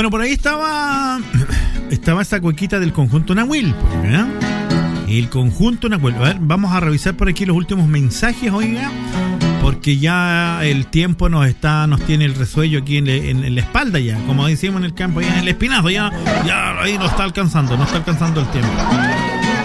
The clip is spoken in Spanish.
Bueno, por ahí estaba esa cuequita del conjunto Nahuel, ¿verdad? El conjunto Nahuel. A ver, vamos a revisar por aquí los últimos mensajes, oiga, porque ya el tiempo nos tiene el resuello aquí en la espalda ya, como decimos en el campo, ya en el espinazo, ya ahí nos está alcanzando el tiempo.